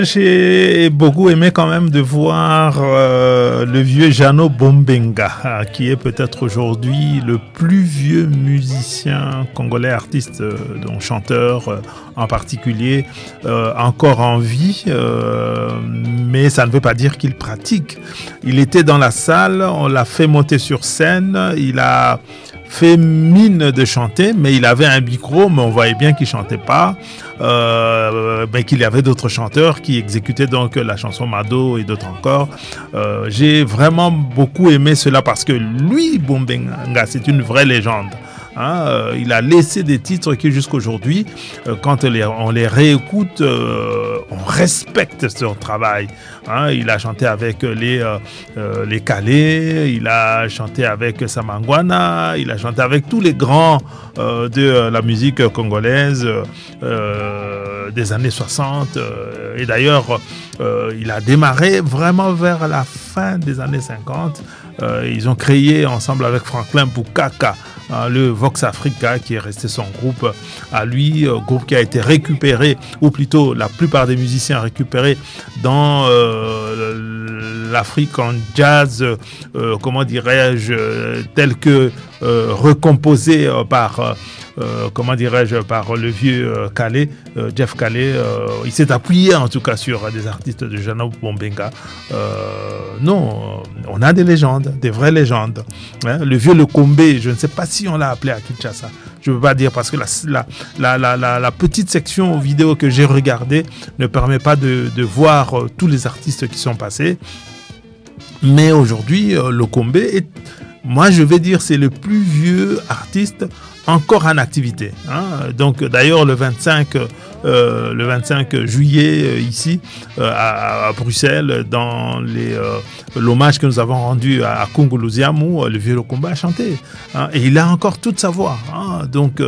J'ai beaucoup aimé quand même de voir le vieux Jano Bombenga, qui est peut-être aujourd'hui le plus vieux musicien congolais, artiste, donc chanteur en particulier, encore en vie, mais ça ne veut pas dire qu'il pratique. Il était dans la salle, on l'a fait monter sur scène, il a fait mine de chanter, mais il avait un micro, mais on voyait bien qu'il chantait pas, mais qu'il y avait d'autres chanteurs qui exécutaient donc la chanson Mado et d'autres encore. J'ai vraiment beaucoup aimé cela parce que lui, Bombenga, c'est une vraie légende. Il a laissé des titres qui jusqu'aujourd'hui, quand on les réécoute, on respecte son travail. Il a chanté avec les Calais, il a chanté avec Samangwana, il a chanté avec tous les grands de la musique congolaise des années 60. Et d'ailleurs, il a démarré vraiment vers la fin des années 50. Ils ont créé ensemble avec Franklin Bukaka le Vox Africa, qui est resté son groupe à lui, groupe qui a été récupéré, ou plutôt la plupart des musiciens récupérés dans l'Afrique en jazz, comment dirais-je, tel que recomposé par par le vieux Calais, Jeff Calais. Il s'est appuyé en tout cas sur des artistes de Jano Bombenga. Non, on a des légendes, des vraies légendes. Le vieux Lekombe, je ne sais pas si on l'a appelé à Kinshasa. Je ne peux pas dire parce que la petite section vidéo que j'ai regardée ne permet pas de voir tous les artistes qui sont passés. Mais aujourd'hui, Lekombe est, moi je vais dire, c'est le plus vieux artiste encore en activité. Donc d'ailleurs le 25 juillet ici à Bruxelles, dans l'hommage que nous avons rendu à Kungulu Ziamou, le vieux Lekombe a chanté, et il a encore toute sa voix. Donc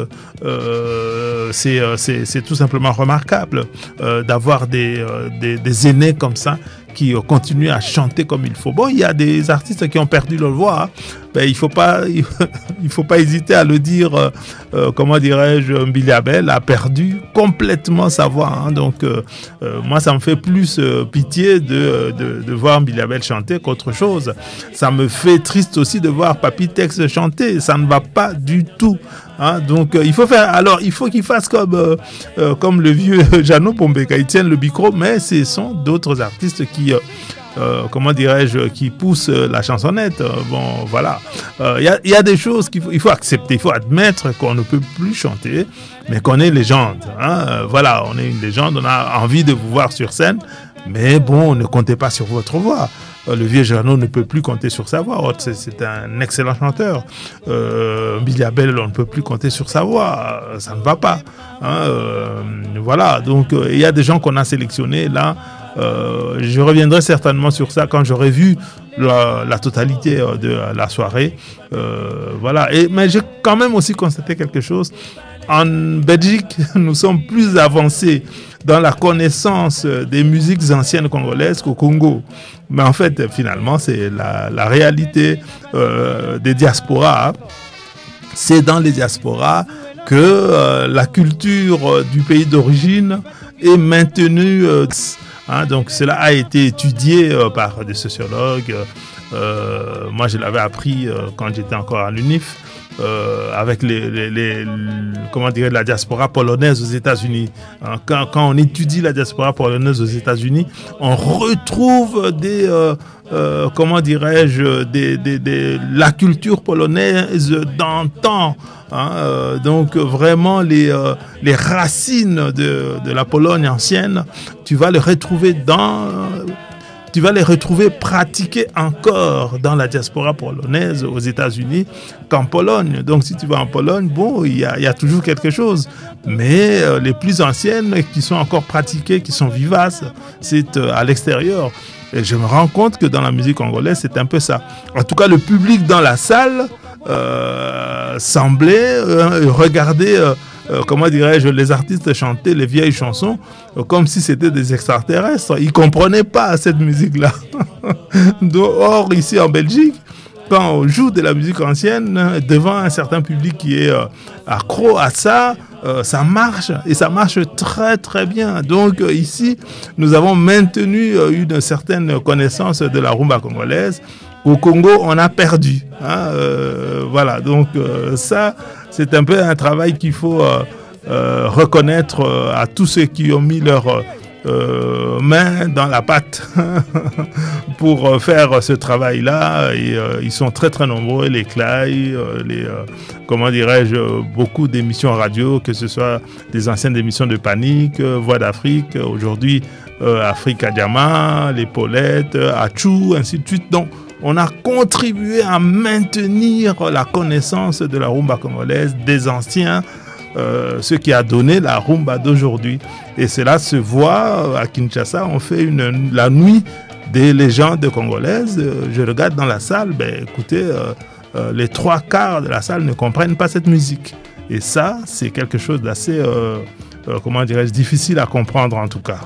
c'est tout simplement remarquable d'avoir des aînés comme ça qui continuent à chanter comme il faut. Bon, il y a des artistes qui ont perdu leur voix. Ben, il faut pas hésiter à le dire. Comment dirais-je, Mbili Abel a perdu complètement sa voix. Donc, moi, ça me fait plus pitié de voir Mbili Abel chanter qu'autre chose. Ça me fait triste aussi de voir Papy Tex chanter. Ça ne va pas du tout. Donc, il faut qu'il fasse comme le vieux Jano Bombenga. Il tient le micro, mais ce sont d'autres artistes qui qui poussent la chansonnette. Bon, voilà. Il y a des choses qu'il faut accepter. Il faut admettre qu'on ne peut plus chanter, mais qu'on est légende. Voilà, on est une légende. On a envie de vous voir sur scène, mais bon, ne comptez pas sur votre voix. Le vieux Jano ne peut plus compter sur sa voix. C'est un excellent chanteur. Mbili Abel, on ne peut plus compter sur sa voix. Ça ne va pas. Voilà. Donc, il y a des gens qu'on a sélectionnés là. Je reviendrai certainement sur ça quand j'aurai vu la totalité de la soirée. Voilà. Mais j'ai quand même aussi constaté quelque chose. En Belgique, nous sommes plus avancés dans la connaissance des musiques anciennes congolaises qu'au Congo. Mais en fait, finalement, c'est la réalité des diasporas. C'est dans les diasporas que la culture du pays d'origine est maintenue. Donc cela a été étudié par des sociologues. Moi, je l'avais appris quand j'étais encore à l'UNIF. Avec la diaspora polonaise aux États-Unis. Quand on étudie la diaspora polonaise aux États-Unis, on retrouve la culture polonaise d'antan. Donc vraiment les racines de la Pologne ancienne, tu vas les retrouver pratiquer encore dans la diaspora polonaise aux États-Unis qu'en Pologne. Donc si tu vas en Pologne, bon, il y a toujours quelque chose. Mais les plus anciennes qui sont encore pratiquées, qui sont vivaces, c'est à l'extérieur. Et je me rends compte que dans la musique congolaise, c'est un peu ça. En tout cas, le public dans la salle semblait regarder... les artistes chantaient les vieilles chansons comme si c'était des extraterrestres. Ils ne comprenaient pas cette musique-là. Or, ici en Belgique, quand on joue de la musique ancienne devant un certain public qui est accro à ça, ça marche et ça marche très très bien. Donc ici, nous avons maintenu une certaine connaissance de la rumba congolaise. Au Congo, on a perdu. Voilà, donc ça, c'est un peu un travail qu'il faut reconnaître à tous ceux qui ont mis leur main dans la pâte pour faire ce travail-là. Et ils sont très très nombreux, les CLAI, comment dirais-je, beaucoup d'émissions radio, que ce soit des anciennes émissions de Panique, Voix d'Afrique, aujourd'hui Africa Diama, les Paulettes, Achou, ainsi de suite. Donc, on a contribué à maintenir la connaissance de la rumba congolaise des anciens, ce qui a donné la rumba d'aujourd'hui. Et cela se voit à Kinshasa. On fait la nuit des légendes congolaises. Je regarde dans la salle, écoutez, les 3/4 de la salle ne comprennent pas cette musique. Et ça, c'est quelque chose d'assez, comment dirais-je, difficile à comprendre en tout cas.